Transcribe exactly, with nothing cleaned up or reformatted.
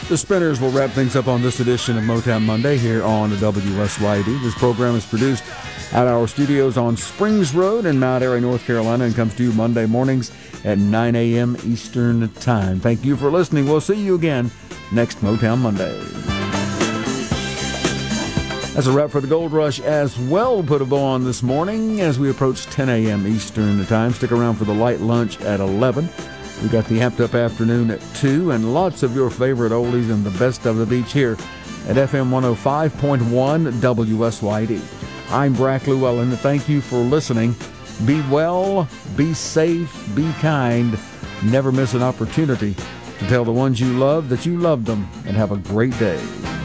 The Spinners will wrap things up on this edition of Motown Monday here on W S Y D. This program is produced at our studios on Springs Road in Mount Airy, North Carolina, and comes to you Monday mornings at nine a.m. Eastern Time. Thank you for listening. We'll see you again next Motown Monday. That's a wrap for the Gold Rush as well. We'll put a bow on this morning as we approach ten a.m. Eastern Time. Stick around for the light lunch at eleven. We got the Amped Up Afternoon at two, and lots of your favorite oldies and the best of the beach here at F M one oh five point one W S Y D. I'm Brack Llewellyn. Thank you for listening. Be well, be safe, be kind. Never miss an opportunity to tell the ones you love that you love them, and have a great day.